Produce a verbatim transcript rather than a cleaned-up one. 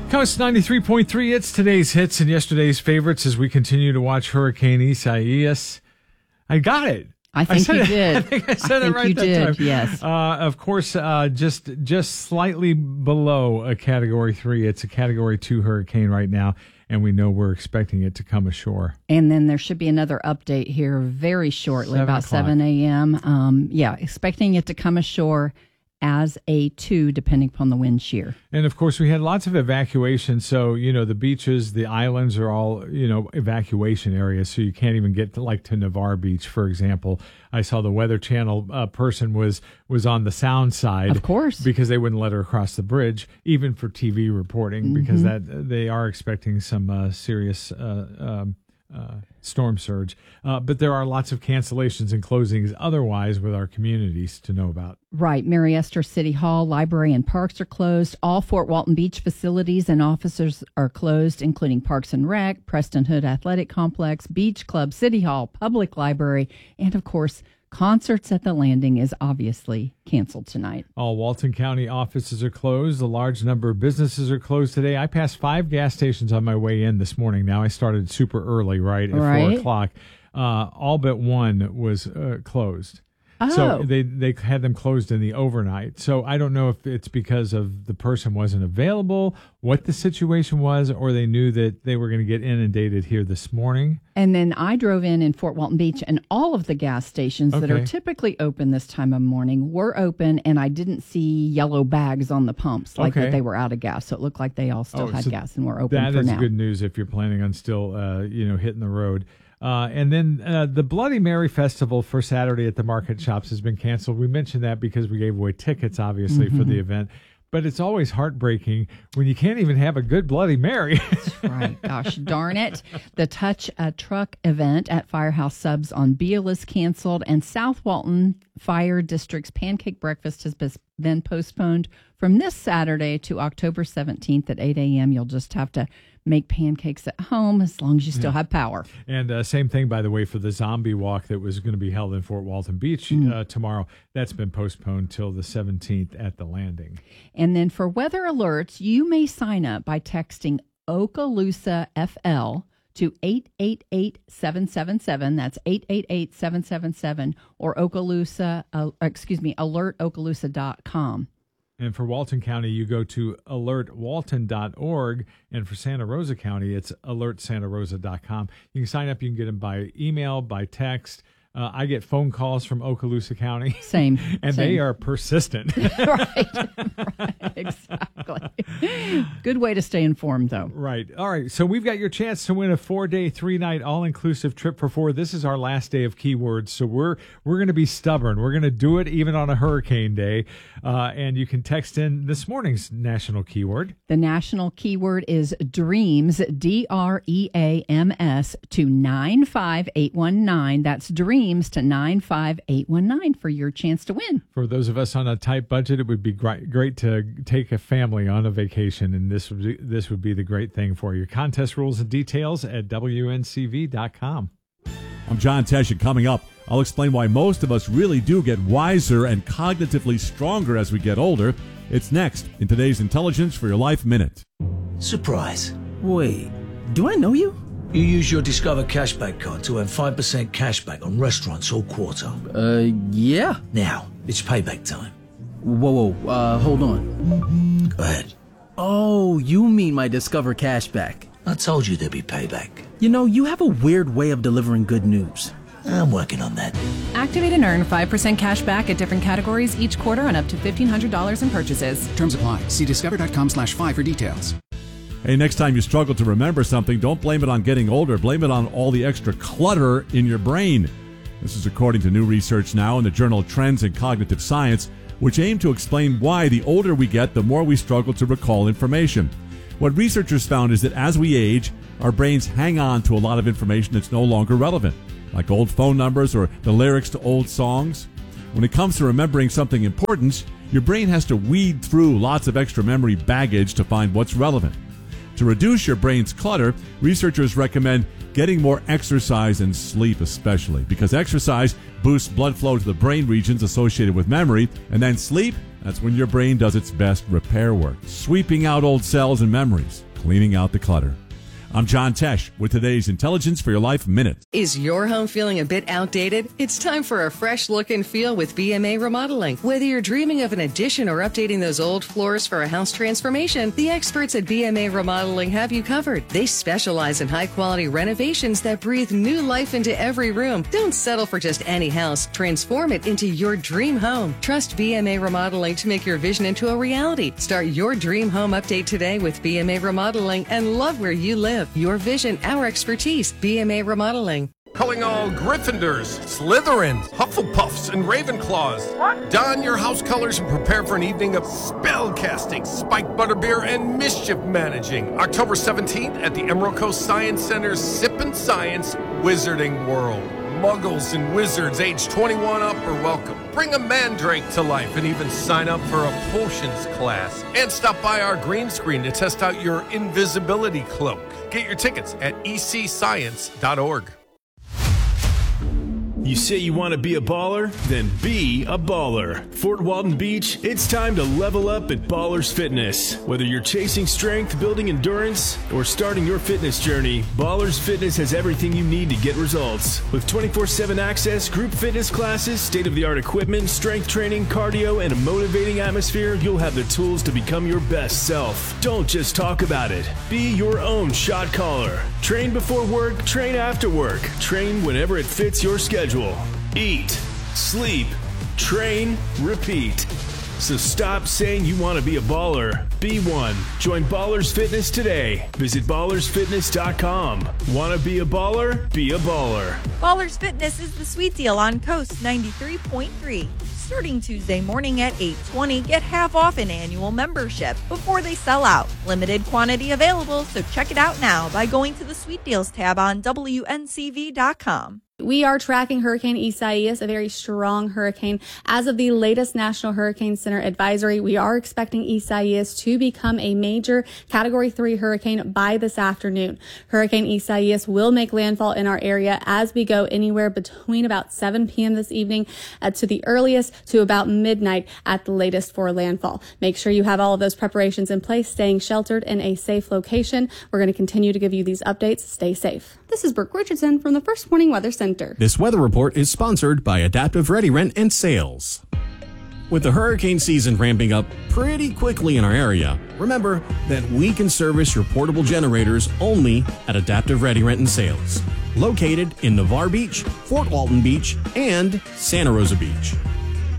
Coast ninety-three point three, it's today's hits and yesterday's favorites as we continue to watch Hurricane Isaias. I got it. I think I you it, did. I think I said I it think right you that did, time. yes. Uh, of course, uh, just just slightly below a Category three. It's a Category two hurricane right now, and we know we're expecting it to come ashore. And then there should be another update here very shortly, Seven about o'clock. seven a.m. Um, yeah, expecting it to come ashore as a two, depending upon the wind shear. And of course, we had lots of evacuation. So, you know, the beaches, the islands are all, you know, evacuation areas. So you can't even get to, like to Navarre Beach, for example. I saw the Weather Channel uh, person was was on the sound side. Of course. Because they wouldn't let her across the bridge, even for T V reporting, mm-hmm. because that they are expecting some uh, serious uh, um, uh, storm surge. Uh, but there are lots of cancellations and closings otherwise with our communities to know about. Right. Mary Esther City Hall, library, and parks are closed. All Fort Walton Beach facilities and offices are closed, including Parks and Rec, Preston Hood Athletic Complex, Beach Club, City Hall, Public Library, and, of course, Concerts at the Landing is obviously canceled tonight. All Walton County offices are closed. A large number of businesses are closed today. I passed five gas stations on my way in this morning. Now I started super early, right, at right. four o'clock. Uh, all but one was uh, closed. Oh. So they, they had them closed in the overnight. So I don't know if it's because of the person wasn't available, what the situation was, or they knew that they were going to get inundated here this morning. And then I drove in in Fort Walton Beach, and all of the gas stations Okay. that are typically open this time of morning were open, and I didn't see yellow bags on the pumps like Okay. that they were out of gas. So it looked like they all still Oh, had so gas and were open That for is now. good news if you're planning on still, uh, you know, hitting the road. Uh, and then uh, the Bloody Mary Festival for Saturday at the market shops has been canceled. We mentioned that because we gave away tickets, obviously, mm-hmm. for the event. But it's always heartbreaking when you can't even have a good Bloody Mary. That's right. Gosh darn it. The Touch a Truck event at Firehouse Subs on Beale is canceled, and South Walton Fire District's Pancake Breakfast has been postponed from this Saturday to October seventeenth at eight a.m. You'll just have to make pancakes at home as long as you still Yeah. have power. And uh, same thing, by the way, for the zombie walk that was going to be held in Fort Walton Beach Mm. uh, tomorrow. That's been postponed till the seventeenth at the Landing. And then for weather alerts, you may sign up by texting Okaloosa F L to eight eight eight, seven seven seven. That's eight eight eight, seven seven seven, or Okaloosa, uh, excuse me, alert okaloosa dot com. And for Walton County, you go to alert walton dot org. And for Santa Rosa County, it's alert santa rosa dot com. You can sign up. You can get them by email, by text. Uh, I get phone calls from Okaloosa County. Same. And same. they are persistent. right, right, exactly. Good way to stay informed, though. Right. All right. So we've got your chance to win a four-day, three-night, all-inclusive trip for four. This is our last day of keywords, so we're we're going to be stubborn. We're going to do it even on a hurricane day. Uh, and you can text in this morning's national keyword. The national keyword is DREAMS, D R E A M S, to nine five eight one nine. That's DREAMS to nine five eight one nine for your chance to win. For those of us on a tight budget, it would be great, great to take a family on a vacation, and this would be, this would be the great thing for you. Contest rules and details at W N C V dot com. I'm John Tesh, and coming up, I'll explain why most of us really do get wiser and cognitively stronger as we get older. It's next in today's Intelligence for Your Life Minute. Surprise. Wait, do I know you? You use your Discover Cashback card to earn five percent cashback on restaurants all quarter. Uh, yeah. Now, it's payback time. Whoa, whoa, uh, hold on. Go ahead. Oh, you mean my Discover Cashback. I told you there'd be payback. You know, you have a weird way of delivering good news. I'm working on that. Activate and earn five percent cash back at different categories each quarter on up to fifteen hundred dollars in purchases. Terms apply. See discover.com slash five for details. Hey, next time you struggle to remember something, don't blame it on getting older. Blame it on all the extra clutter in your brain. This is according to new research now in the journal Trends in Cognitive Science, which aim to explain why the older we get, the more we struggle to recall information. What researchers found is that as we age, our brains hang on to a lot of information that's no longer relevant, like old phone numbers or the lyrics to old songs. When it comes to remembering something important, your brain has to weed through lots of extra memory baggage to find what's relevant. To reduce your brain's clutter, researchers recommend getting more exercise and sleep especially, because exercise boosts blood flow to the brain regions associated with memory, and then sleep, that's when your brain does its best repair work, sweeping out old cells and memories, cleaning out the clutter. I'm John Tesh with today's Intelligence for Your Life Minute. Is your home feeling a bit outdated? It's time for a fresh look and feel with B M A Remodeling. Whether you're dreaming of an addition or updating those old floors for a house transformation, the experts at B M A Remodeling have you covered. They specialize in high-quality renovations that breathe new life into every room. Don't settle for just any house. Transform it into your dream home. Trust B M A Remodeling to make your vision into a reality. Start your dream home update today with B M A Remodeling and love where you live. Your vision, our expertise. B M A Remodeling. Calling all Gryffindors, Slytherins, Hufflepuffs, and Ravenclaws. What? Don your house colors and prepare for an evening of spellcasting, spiked butterbeer, and mischief managing. October seventeenth at the Emerald Coast Science Center's Sippin' Science Wizarding World. Muggles and wizards age twenty-one up are welcome. Bring a mandrake to life and even sign up for a potions class. And stop by our green screen to test out your invisibility cloak. Get your tickets at e c science dot org. You say you want to be a baller? Then be a baller. Fort Walton Beach, it's time to level up at Ballers Fitness. Whether you're chasing strength, building endurance, or starting your fitness journey, Ballers Fitness has everything you need to get results. With twenty-four seven access, group fitness classes, state-of-the-art equipment, strength training, cardio, and a motivating atmosphere, you'll have the tools to become your best self. Don't just talk about it. Be your own shot caller. Train before work, train after work. Train whenever it fits your schedule. Eat, sleep, train, repeat. So stop saying you want to be a baller. Be one. Join Ballers Fitness today. Visit ballers fitness dot com. Want to be a baller? Be a baller. Ballers Fitness is the sweet deal on Coast ninety-three point three. Starting Tuesday morning at eight twenty, get half off an annual membership before they sell out. Limited quantity available, so check it out now by going to the Sweet Deals tab on W N C V dot com. We are tracking Hurricane Isaias, a very strong hurricane. As of the latest National Hurricane Center advisory, we are expecting Isaias to become a major Category three hurricane by this afternoon. Hurricane Isaias will make landfall in our area as we go anywhere between about seven p.m. this evening uh, to the earliest to about midnight at the latest for landfall. Make sure you have all of those preparations in place, staying sheltered in a safe location. We're going to continue to give you these updates. Stay safe. This is Brooke Richardson from the First Warning Weather Center. This weather report is sponsored by Adaptive Ready Rent and Sales. With the hurricane season ramping up pretty quickly in our area, remember that we can service your portable generators only at Adaptive Ready Rent and Sales, located in Navarre Beach, Fort Walton Beach, and Santa Rosa Beach.